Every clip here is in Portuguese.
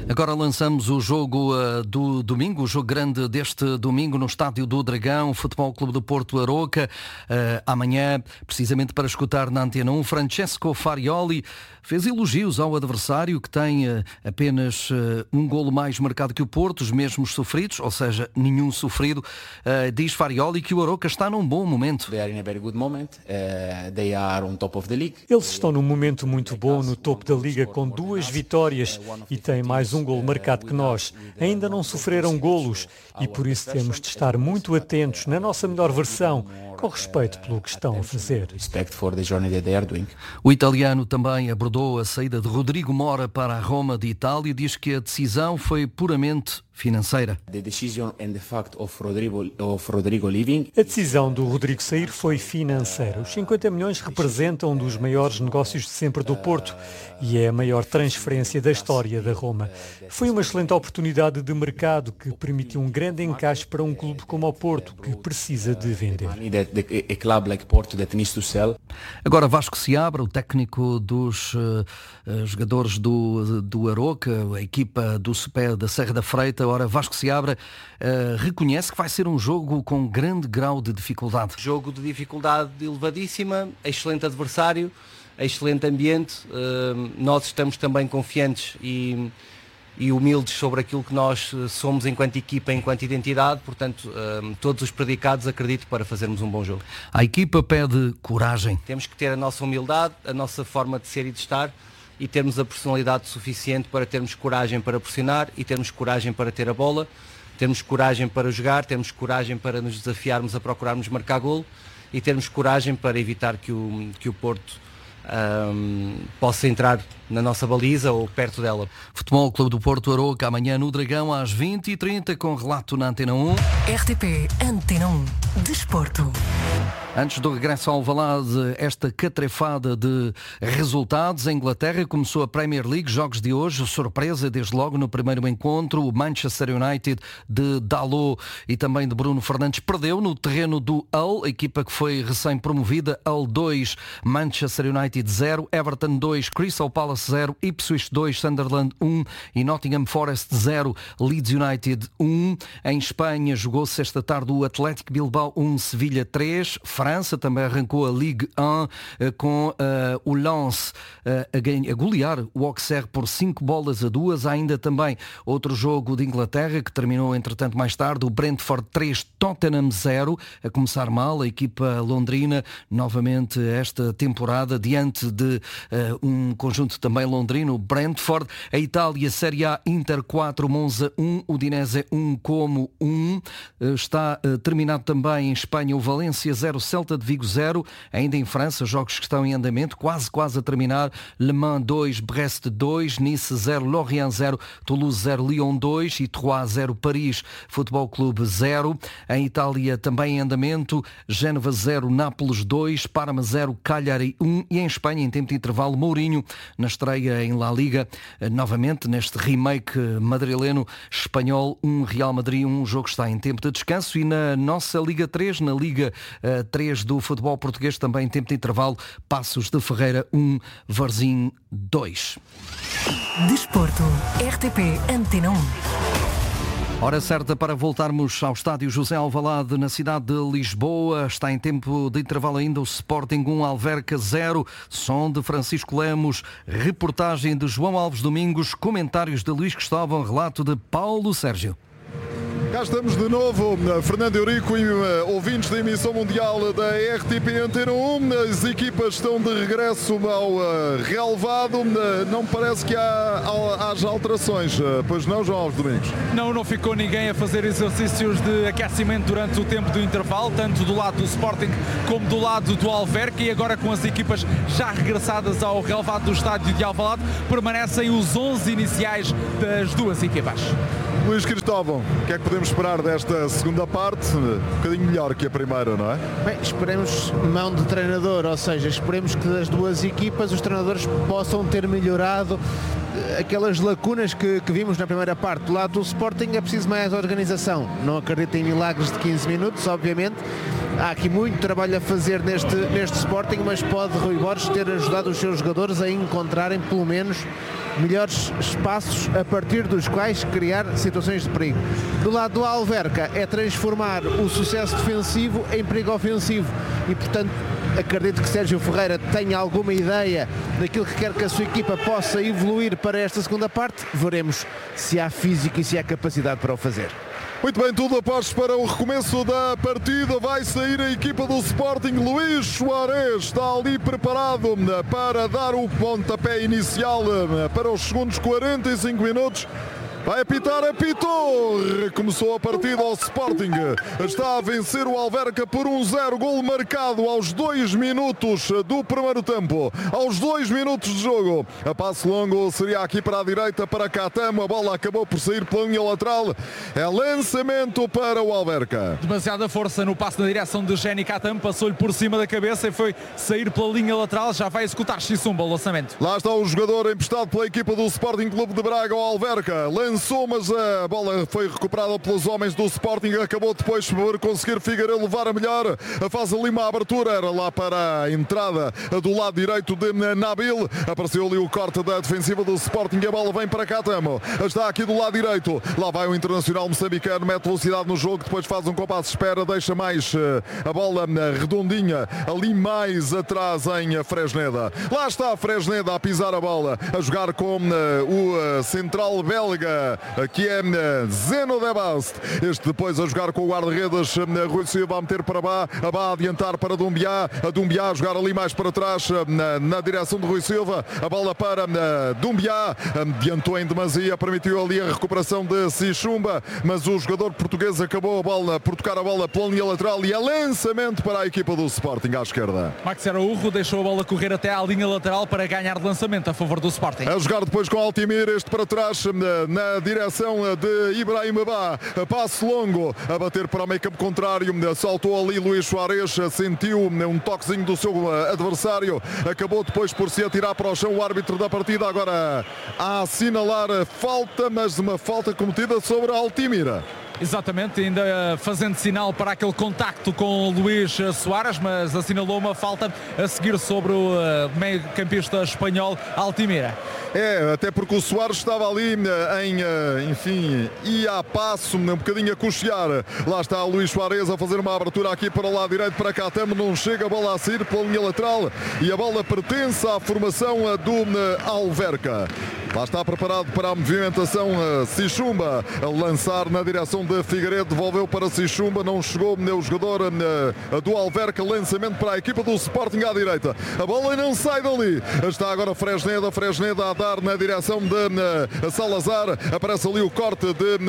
Agora lançamos o jogo do domingo, o jogo grande deste domingo no Estádio do Dragão, Futebol Clube do Porto Aroca. Amanhã, precisamente para escutar na Antena 1, Francesco Farioli fez elogios ao adversário, que tem apenas um golo mais marcado que o Porto, os mesmos sofridos, ou seja, nenhum sofrido. Diz Farioli que o Aroca está num bom momento. Eles estão num momento muito bom no topo da Liga, com 2 vitórias e têm mais um golo marcado que nós. Ainda não sofreram golos e por isso temos de estar muito atentos na nossa melhor versão, com respeito pelo que estão a fazer. O italiano também abordou a saída de Rodrigo Mora para a Roma de Itália e diz que a decisão foi puramente financeira. A decisão do Rodrigo sair foi financeira. Os 50 milhões representam um dos maiores negócios de sempre do Porto e é a maior transferência da história da Roma. Foi uma excelente oportunidade de mercado que permitiu um grande encaixe para um clube como o Porto, que precisa de vender. Agora Vasco Seabra, o técnico dos jogadores do Aroca, a equipa do SUPE da Serra da Freita. Ora, Vasco Seabra reconhece que vai ser um jogo com grande grau de dificuldade. Jogo de dificuldade elevadíssima, excelente adversário, excelente ambiente. Nós estamos também confiantes e humildes sobre aquilo que nós somos enquanto equipa, enquanto identidade, portanto, todos os predicados acredito para fazermos um bom jogo. A equipa pede coragem. Temos que ter a nossa humildade, a nossa forma de ser e de estar e termos a personalidade suficiente para termos coragem para pressionar e termos coragem para ter a bola, termos coragem para jogar, termos coragem para nos desafiarmos a procurarmos marcar golo e termos coragem para evitar que o Porto possa entrar na nossa baliza ou perto dela. Futebol Clube do Porto Aroca, amanhã no Dragão às 20h30, com relato na Antena 1. RTP Antena 1 Desporto. Antes do regresso ao Alvalade, esta catrefada de resultados. A Inglaterra começou a Premier League, jogos de hoje, surpresa desde logo no primeiro encontro. O Manchester United de Dalot e também de Bruno Fernandes perdeu no terreno do Hull, a equipa que foi recém-promovida. Hull 2, Manchester United 0, Everton 2, Crystal Palace 0, Ipswich 2, Sunderland 1 e Nottingham Forest 0, Leeds United 1. Em Espanha jogou-se esta tarde o Atlético Bilbao 1, Sevilha 3. França também arrancou a Ligue 1 com o Lens a golear o Auxerre por 5-2. Há ainda também outro jogo de Inglaterra que terminou entretanto mais tarde, o Brentford 3, Tottenham 0, a começar mal a equipa londrina novamente esta temporada diante de um conjunto também londrino, o Brentford. A Itália, Série A, Inter 4, Monza 1, Udinese 1, Como 1. Está terminado também em Espanha o Valência 0, Celta de Vigo 0, ainda em França, jogos que estão em andamento, quase a terminar. Le Mans 2, Brest 2, Nice 0, Lorient 0, Toulouse 0, Lyon 2 e Troyes 0, Paris Futebol Clube 0. Em Itália também em andamento, Génova 0, Nápoles 2, Parma 0, Cagliari 1 e em Espanha, em tempo de intervalo, Mourinho na estreia em La Liga, novamente neste remake madrileno, Espanhol 1, Real Madrid 1, o jogo está em tempo de descanso. E na nossa Liga 3, na Liga 3 do futebol português, também em tempo de intervalo, Passos de Ferreira 1, Varzim 2. Desporto, RTP Antena 1. Hora certa para voltarmos ao estádio José Alvalade, na cidade de Lisboa. Está em tempo de intervalo ainda o Sporting 1, Alverca 0. Som de Francisco Lemos, reportagem de João Alves Domingos, comentários de Luís Cristóvão, relato de Paulo Sérgio. Cá estamos de novo, Fernando Eurico e ouvintes da emissão mundial da RTP Antena 1. As equipas estão de regresso ao relevado. Não parece que haja alterações, pois não, João Alves Domingos? Não ficou ninguém a fazer exercícios de aquecimento durante o tempo do intervalo, tanto do lado do Sporting como do lado do Alverca, e agora com as equipas já regressadas ao relevado do estádio de Alvalade, permanecem os 11 iniciais das duas equipas. Luís Cristóvão, o que é que podemos esperar desta segunda parte? Um bocadinho melhor que a primeira, não é? Bem, esperemos mão de treinador, ou seja, esperemos que das duas equipas os treinadores possam ter melhorado aquelas lacunas que vimos na primeira parte. Do lado do Sporting é preciso mais organização. Não acredito em milagres de 15 minutos, obviamente. Há aqui muito trabalho a fazer neste Sporting, mas pode Rui Borges ter ajudado os seus jogadores a encontrarem pelo menos melhores espaços a partir dos quais criar situações de perigo. Do lado do Alverca é transformar o sucesso defensivo em perigo ofensivo e, portanto, acredito que Sérgio Ferreira tenha alguma ideia daquilo que quer que a sua equipa possa evoluir para esta segunda parte. Veremos se há físico e se há capacidade para o fazer. Muito bem, tudo apostos para o recomeço da partida. Vai sair a equipa do Sporting. Luís Soares está ali preparado para dar o pontapé inicial para os segundos 45 minutos. Vai apitar, apitou. Recomeçou a partida ao Sporting. Está a vencer o Alverca por 1-0. Gol marcado aos 2 minutos do primeiro tempo. Aos 2 minutos de jogo. A passe longo seria aqui para a direita para Catamo. A bola acabou por sair pela linha lateral. É lançamento para o Alverca. Demasiada força no passo na direção de Jenny Catamo. Passou-lhe por cima da cabeça e foi sair pela linha lateral. Já vai executar Xisumba o lançamento. Lá está o jogador emprestado pela equipa do Sporting Clube de Braga ao Alverca. Lançou, mas a bola foi recuperada pelos homens do Sporting. Acabou depois por conseguir Figueiredo levar a melhor. Faz ali uma abertura, era lá para a entrada do lado direito de Nabil. Apareceu ali o corte da defensiva do Sporting e a bola vem para Catamo. Está aqui do lado direito. Lá vai o Internacional moçambicano, mete velocidade no jogo, depois faz um compasso de espera, deixa mais a bola redondinha ali mais atrás em Fresneda. Lá está a Fresneda a pisar a bola, a jogar com o central belga, que é Zeno de Bast. Este depois a jogar com o guarda-redes Rui Silva, a meter para Bá, a Bá a adiantar para Dumbiá, a Dumbiá a jogar ali mais para trás na direção de Rui Silva, a bola para Dumbiá, adiantou em demasia, permitiu ali a recuperação de Xisumba, mas o jogador português acabou a bola por tocar a bola pela linha lateral e é lançamento para a equipa do Sporting à esquerda. Max Araújo deixou a bola correr até à linha lateral para ganhar de lançamento a favor do Sporting. A jogar depois com Altimir, este para trás na direção de Ibrahim Bá, passe longo, a bater para o meio campo contrário, saltou ali Luís Soares, sentiu um toquezinho do seu adversário, acabou depois por se atirar para o chão. O árbitro da partida agora a assinalar falta, mas uma falta cometida sobre Altimira. Exatamente, ainda fazendo sinal para aquele contacto com o Luís Soares, mas assinalou uma falta a seguir sobre o meio-campista espanhol Altimira. É, até porque o Soares estava ali ia a passo, um bocadinho a cochear. Lá está o Luís Soares a fazer uma abertura aqui para o lado direito para Catamo, não chega a bola a sair pela linha lateral e a bola pertence à formação do Alverca. Lá está preparado para a movimentação Xisumba, a lançar na direção de Figueiredo, devolveu para Xisumba, não chegou o jogador do Alverca, lançamento para a equipa do Sporting à direita. A bola não sai dali. Está agora Fresneda a dar na direção de Salazar, aparece ali o corte de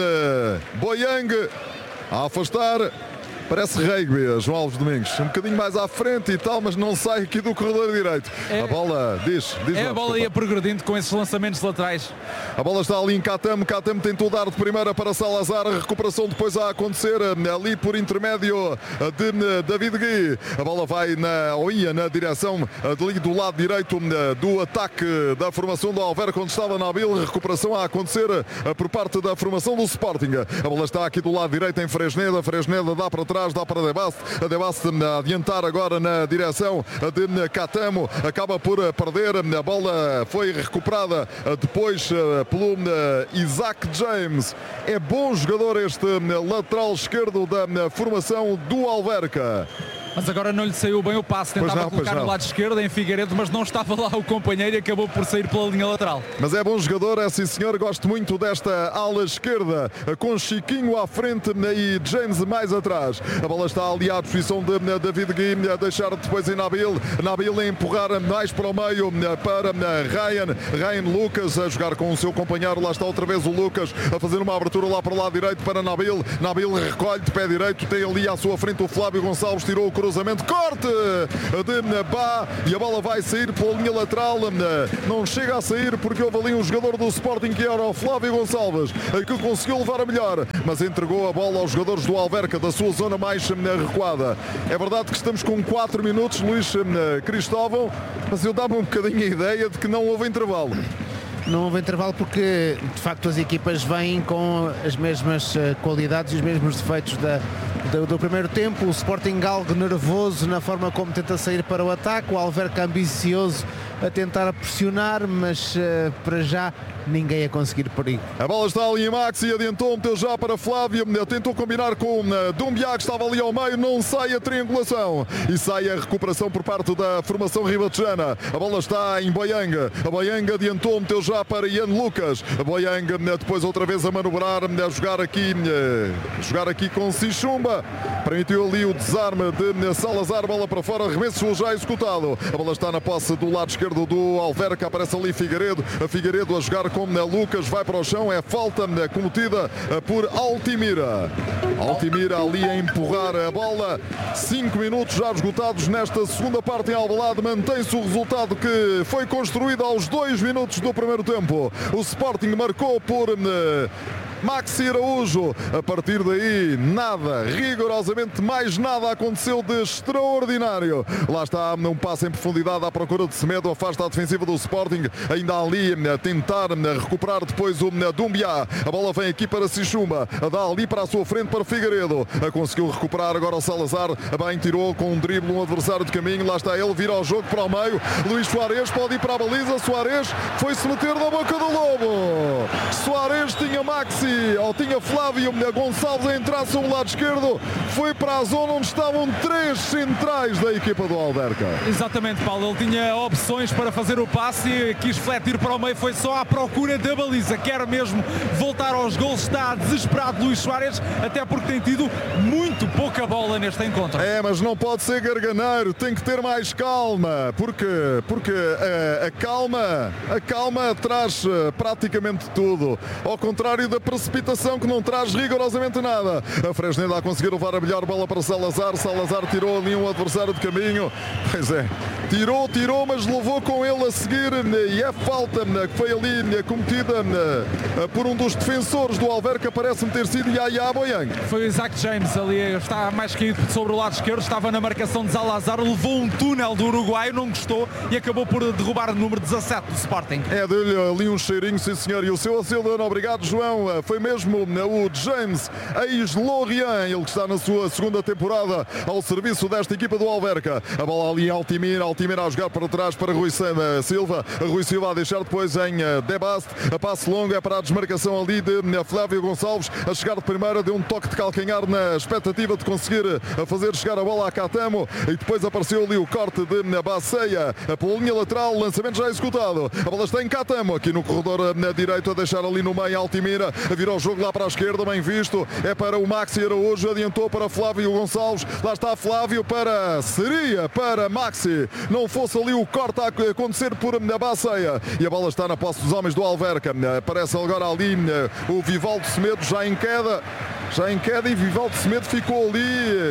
Boyang, a afastar. Parece rugby, João Alves Domingos. Um bocadinho mais à frente e tal, mas não sai aqui do corredor direito. A bola, diz a bola ia progredindo com esses lançamentos laterais. A bola está ali em Catamo. Catamo tentou dar de primeira para Salazar. A recuperação depois a acontecer ali por intermédio de David Gui. A bola vai ia na direção ali do lado direito do ataque da formação do Alverca, onde estava Nabil. Recuperação a acontecer por parte da formação do Sporting. A bola está aqui do lado direito em Fresneda. Fresneda dá para trás, dá para Debast. A Debast a adiantar agora na direção de Catamo. Acaba por perder. A bola foi recuperada depois pelo Isaac James. É bom jogador este lateral esquerdo da formação do Alverca. Mas agora não lhe saiu bem o passe, tentava colocar no lado esquerdo em Figueiredo, mas não estava lá o companheiro e acabou por sair pela linha lateral. Mas é bom jogador, é sim senhor, gosto muito desta ala esquerda, com Chiquinho à frente e James mais atrás. A bola está ali à disposição de David Gui, a deixar depois em Nabil a empurrar mais para o meio para Ryan Lucas, a jogar com o seu companheiro. Lá está outra vez o Lucas a fazer uma abertura lá para o lado direito para Nabil recolhe de pé direito, tem ali à sua frente o Flávio Gonçalves, tirou o cruzamento, corte de Bá e a bola vai sair pela linha lateral, não chega a sair porque houve ali um jogador do Sporting que era o Flávio Gonçalves que conseguiu levar a melhor, mas entregou a bola aos jogadores do Alverca da sua zona mais recuada. É verdade que estamos com 4 minutos, Luís Cristóvão, mas eu dava um bocadinho a ideia de que não houve intervalo. Não houve intervalo porque, de facto, as equipas vêm com as mesmas qualidades e os mesmos defeitos do primeiro tempo. O Sporting algo nervoso na forma como tenta sair para o ataque, o Alverca ambicioso a tentar pressionar, mas para já ninguém a conseguir perigo. A bola está ali em Maxi, adiantou, meteu já para Flávio, tentou combinar com Doumbia, que estava ali ao meio, não sai a triangulação e sai a recuperação por parte da formação ribatejana. A bola está em Boianga, a Boianga adiantou, meteu já para Ian Lucas, a Boianga depois outra vez a manobrar, a jogar aqui com Sichumba, permitiu ali o desarme de Salazar, bola para fora, arremesso já executado. A bola está na posse do lado esquerdo do Alverca, aparece ali Figueiredo, a jogar com Lucas, vai para o chão, é falta cometida por Altimira. Altimira ali a empurrar a bola. 5 minutos já esgotados nesta segunda parte em Alvalade. Mantém-se o resultado que foi construído aos 2 minutos do primeiro tempo. O Sporting marcou por Maxi Araújo. A partir daí, nada, rigorosamente mais nada aconteceu de extraordinário. Lá está um passe em profundidade à procura de Semedo, afasta a defensiva do Sporting. Ainda ali a tentar recuperar depois o Doumbia. A bola vem aqui para Sichumba, dá ali para a sua frente para Figueiredo. Conseguiu recuperar agora o Salazar. Bem, tirou com um drible um adversário de caminho. Lá está ele, vira ao jogo para o meio. Luís Soares pode ir para a baliza. Soares foi-se meter na boca do lobo. Soares tinha Maxi, ou tinha Flávio Gonçalves a entrar sobre o lado esquerdo, foi para a zona onde estavam 3 centrais da equipa do Alverca. Exatamente, Paulo, ele tinha opções para fazer o passe e quis fletir para o meio, foi só à procura da baliza, quer mesmo voltar aos gols, está desesperado Luís Soares, até porque tem tido muito pouca bola neste encontro. Mas não pode ser garganeiro, tem que ter mais calma, porque a calma traz praticamente tudo, ao contrário da precipitação que não traz rigorosamente nada. A Fresneda a conseguir levar a melhor bola para Salazar. Salazar tirou ali um adversário de caminho. Pois é, tirou, mas levou com ele a seguir, e é falta que foi ali cometida por um dos defensores do Alverca, parece-me ter sido Yaya Boiang. Foi o Isaac James ali, está mais caído sobre o lado esquerdo, estava na marcação de Salazar, levou um túnel do Uruguai, não gostou e acabou por derrubar o número 17 do Sporting. Deu-lhe ali um cheirinho, sim senhor, e o seu Acildano, obrigado João, foi mesmo o James ex-Lorient, ele que está na sua segunda temporada ao serviço desta equipa do Alverca. A bola ali em Altimira a jogar para trás para Rui Silva, Rui Silva a deixar depois em Debast, a passe longo é para a desmarcação ali de Flávio Gonçalves, a chegar de primeira, deu um toque de calcanhar na expectativa de conseguir fazer chegar a bola a Catamo, e depois apareceu ali o corte de Baceia pela linha lateral, lançamento já executado, a bola está em Catamo, aqui no corredor direito, a deixar ali no meio Altimira, a virar o jogo lá para a esquerda, bem visto, é para o Maxi Araújo, adiantou para Flávio Gonçalves, lá está Flávio seria para Maxi, não fosse ali o corte a acontecer por Baceia, e a bola está na posse dos homens do Alverca. Aparece agora ali o Vivaldo Semedo já em queda, e Vivaldo Semedo ficou ali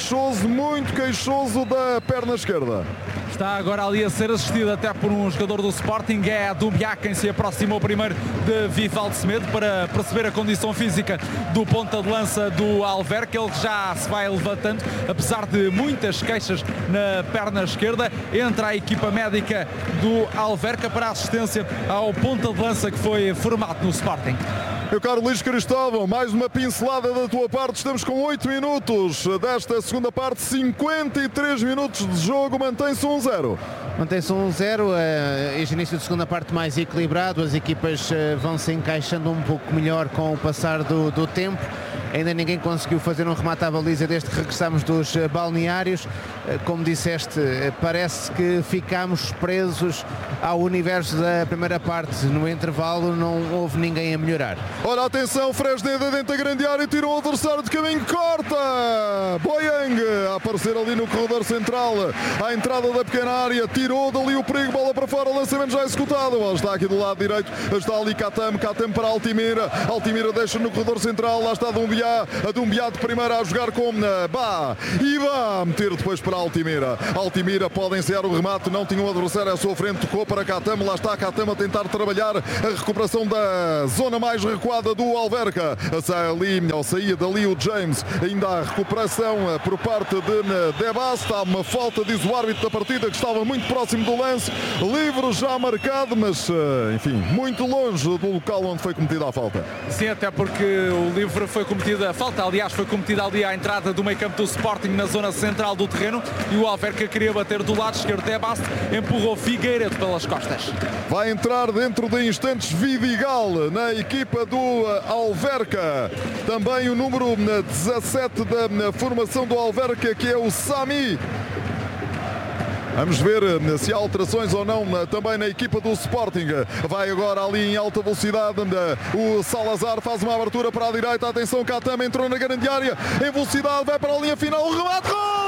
muito queixoso da perna esquerda. Está agora ali a ser assistido até por um jogador do Sporting, é a Doumbia quem se aproximou primeiro de Vivaldo Semedo para perceber a condição física do ponta de lança do Alverca, ele já se vai levantando, apesar de muitas queixas na perna esquerda. Entra a equipa médica do Alverca para a assistência ao ponta de lança que foi formado no Sporting. Meu caro Luís Cristóvão, mais uma pincelada da tua parte. Estamos com 8 minutos desta segunda parte, 53 minutos de jogo, mantém-se 1-0. Mantém-se 1-0, este início de segunda parte mais equilibrado, as equipas vão se encaixando um pouco melhor com o passar do tempo. Ainda ninguém conseguiu fazer um remate à baliza desde que regressamos dos balneários. Como disseste, parece que ficámos presos ao universo da primeira parte. No intervalo não houve ninguém a melhorar. Ora, atenção, Fresneda dentro da grande área, tirou o adversário de caminho, corta! Boiang a aparecer ali no corredor central, à entrada da pequena área, tirou dali o perigo, bola para fora, lançamento já executado. Bola está aqui do lado direito, está ali Catamo para Altimira deixa no corredor central, lá está Doumbia, a Doumbia de primeira a jogar com Bá, e Bá a meter depois para Altimira pode ensaiar o remate, não tinha um adversário à sua frente, tocou para Catamo, lá está Catamo a tentar trabalhar a recuperação da zona mais recuada do Alverca, saía dali o James, ainda a recuperação por parte de Debasta, há uma falta, diz o árbitro da partida, que estava muito próximo do lance, livre já marcado, mas enfim, muito longe do local onde foi cometida a falta. Sim, até porque o livre foi cometido cometida, a falta aliás foi cometida ali à entrada do meio campo do Sporting na zona central do terreno, e o Alverca queria bater do lado esquerdo. Tebas empurrou Figueiredo pelas costas. Vai entrar dentro de instantes Vidigal na equipa do Alverca. Também o número 17 da formação do Alverca, que é o Sami. Vamos ver se há alterações ou não também na equipa do Sporting. Vai agora ali em alta velocidade o Salazar, faz uma abertura para a direita. Atenção, Katama entrou na grande área em velocidade, vai para a linha final, o remate, gol!